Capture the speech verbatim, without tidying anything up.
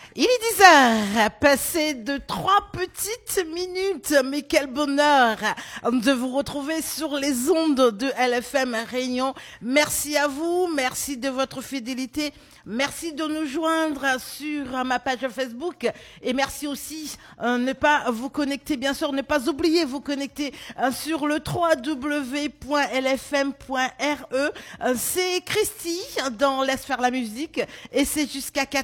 Il est dix heures, passé de trois petites minutes, mais quel bonheur de vous retrouver sur les ondes de L F M Réunion. Merci à vous, merci de votre fidélité, merci de nous joindre sur ma page Facebook et merci aussi euh, ne pas vous connecter, bien sûr, ne pas oublier vous connecter euh, sur le w w w point l f m point r e. Euh, c'est Christy dans Laisse faire la musique et c'est jusqu'à